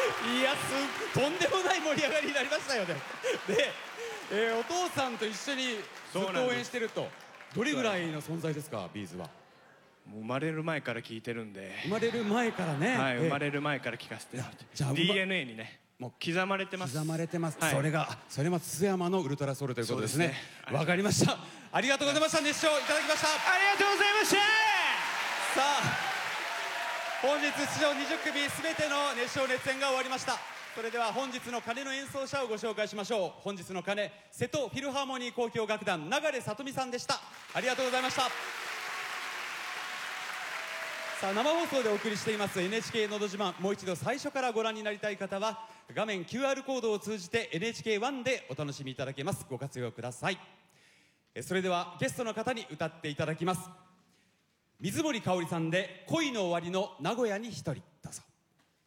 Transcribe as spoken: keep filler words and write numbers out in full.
いやすとんでもない盛り上がりになりましたよね。で、えー、お父さんと一緒にずっと応援してると。どれぐらいの存在ですか、ビーズは。 もう生まれる前から聞いてるんで。 生まれる前からね。 はい、生まれる前から聞かせてもらって。 じゃあディーエヌエー にね、もう刻まれてます。 刻まれてます。 はい、 それがそれも津山のウルトラソウルということですね。わ、 ね、 かりました。ありがとうございました。熱唱いただきました。 ありがとうございました。さあ、本日出場にじゅっくみすべての熱唱熱演が終わりました。それでは本日の鐘の演奏者をご紹介しましょう。本日の鐘、瀬戸フィルハーモニー交響楽団流里美さんでした。ありがとうございました。さあ、生放送でお送りしています エヌエイチケー のど自慢、もう一度最初からご覧になりたい方は画面 キューアール コードを通じて エヌエイチケーワン でお楽しみいただけます。ご活用ください。それではゲストの方に歌っていただきます。水森かおりさんで恋の終わりの名古屋に一人。